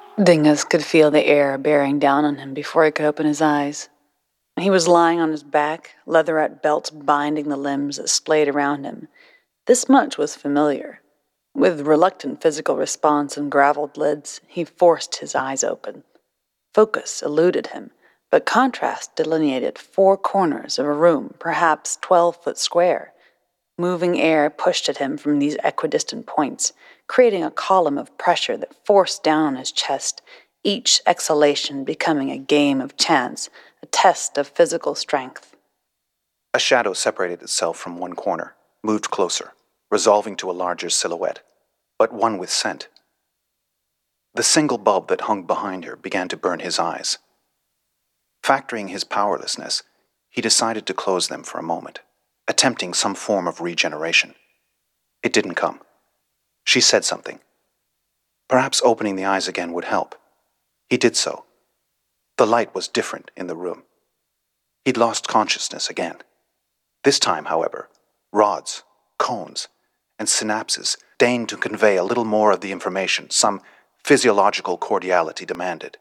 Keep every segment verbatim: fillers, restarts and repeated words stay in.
Dingus could feel the air bearing down on him before he could open his eyes. He was lying on his back, leatherette belts binding the limbs that splayed around him. This much was familiar. With reluctant physical response and graveled lids, he forced his eyes open. Focus eluded him, but contrast delineated four corners of a room, perhaps twelve foot square. Moving air pushed at him from these equidistant points, creating a column of pressure that forced down on his chest, each exhalation becoming a game of chance, a test of physical strength. A shadow separated itself from one corner, moved closer, resolving to a larger silhouette, but one with scent. The single bulb that hung behind her began to burn his eyes. Factoring his powerlessness, he decided to close them for a moment, attempting some form of regeneration. It didn't come. She said something. Perhaps opening the eyes again would help. He did so. The light was different in the room. He'd lost consciousness again. This time, however, rods, cones, and synapses deigned to convey a little more of the information some physiological cordiality demanded.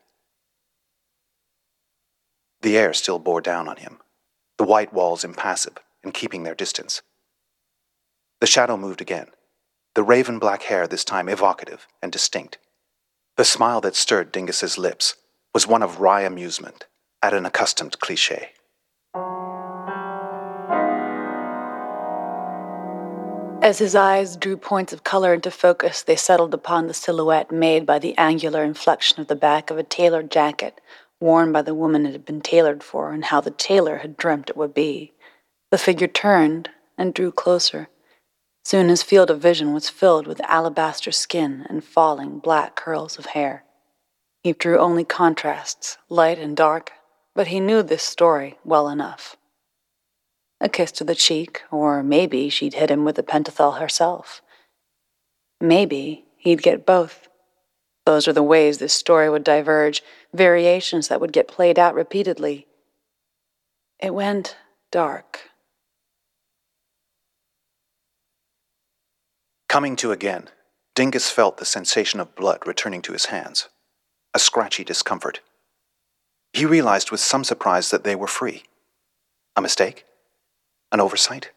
The air still bore down on him, the white walls impassive and keeping their distance. The shadow moved again, the raven black hair this time evocative and distinct. The smile that stirred Dingus's lips was one of wry amusement at an accustomed cliché. As his eyes drew points of color into focus, they settled upon the silhouette made by the angular inflection of the back of a tailored jacket worn by the woman it had been tailored for, and how the tailor had dreamt it would be. The figure turned and drew closer. Soon his field of vision was filled with alabaster skin and falling black curls of hair. He drew only contrasts, light and dark, but he knew this story well enough. A kiss to the cheek, or maybe she'd hit him with the pentothal herself. Maybe he'd get both. Those are the ways this story would diverge, variations that would get played out repeatedly. It went dark. Coming to again, Dingus felt the sensation of blood returning to his hands, a scratchy discomfort. He realized with some surprise that they were free. A mistake? An oversight?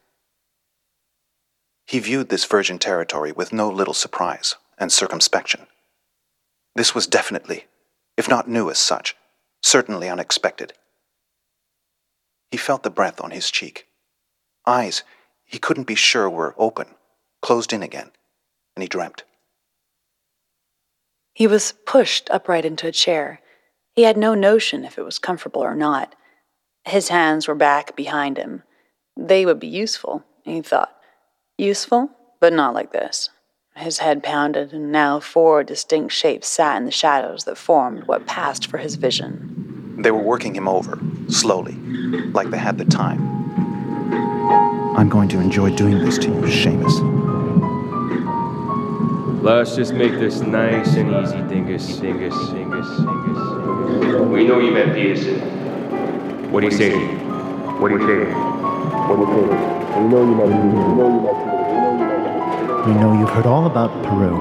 He viewed this virgin territory with no little surprise and circumspection. This was definitely, if not new as such, certainly unexpected. He felt the breath on his cheek. Eyes he couldn't be sure were open, closed in again, and he dreamt. He was pushed upright into a chair. He had no notion if it was comfortable or not. His hands were back behind him. They would be useful, he thought. Useful, but not like this. His head pounded, and now four distinct shapes sat in the shadows that formed what passed for his vision. They were working him over, slowly, like they had the time. I'm going to enjoy doing this to you, Seamus. Let's just make this nice and easy, Dingus, Dingus, Dingus, Dingus. We know you met Peterson. What do you say to you? What do you say to you? What do you say to you? We know you met Peterson. We know you met Peterson. We know you've heard all about Peru.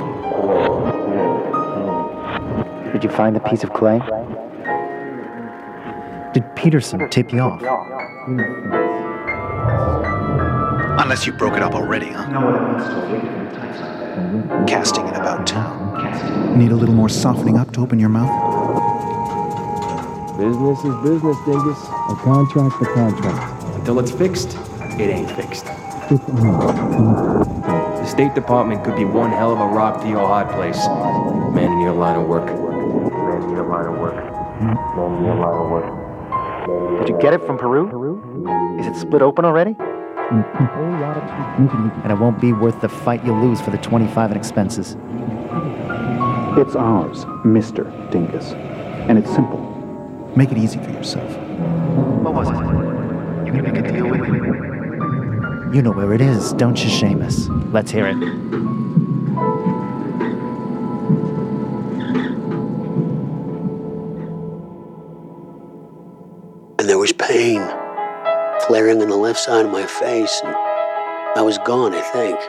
Did you find the piece of clay? Did Peterson tip you off? Unless you broke it up already, huh? Casting it about town. Need a little more softening up to open your mouth? Business is business, Dingus. A contract's a contract. Until it's fixed, it ain't fixed. The State Department could be one hell of a rock to your hard place. Man in your line of work. Man in your line of work. Man in your line of work. Did you get it from Peru? Is it split open already? And it won't be worth the fight you'll lose for the twenty-five in expenses. It's ours, Mister Dingus. And it's simple. Make it easy for yourself. What was it? You gonna make a deal with me? You know where it is, don't you, Seamus? Let's hear it. And there was pain flaring on the left side of my face, and I was gone, I think.